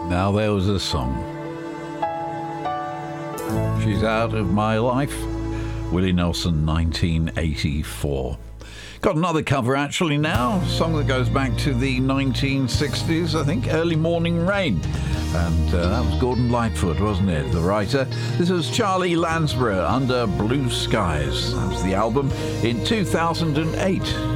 Now there was a song. She's Out of My Life. Willie Nelson, 1984. Got another cover actually now, a song that goes back to the 1960s, I think, Early Morning Rain. And that was Gordon Lightfoot, wasn't it, the writer? This was Charlie Lansborough, Under Blue Skies. That was the album in 2008.